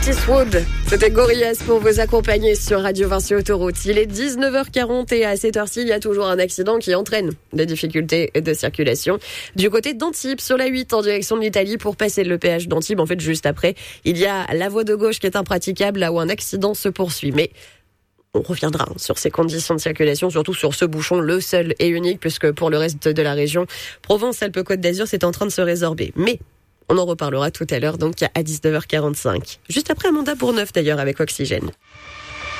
Eastwood, c'était Gorillaz pour vous accompagner sur Radio Vinci Autoroute. Il est 19h40 et à cette heure-ci, il y a toujours un accident qui entraîne des difficultés de circulation. Du côté d'Antibes, sur la 8 en direction de l'Italie pour passer le péage d'Antibes. En fait, juste après, il y a la voie de gauche qui est impraticable là où un accident se poursuit. Mais on reviendra sur ces conditions de circulation, surtout sur ce bouchon, le seul et unique, puisque pour le reste de la région, Provence-Alpes-Côte d'Azur, c'est en train de se résorber. Mais on en reparlera tout à l'heure, donc à 19h45. Juste après Amanda Bourneuf d'ailleurs avec Oxygène.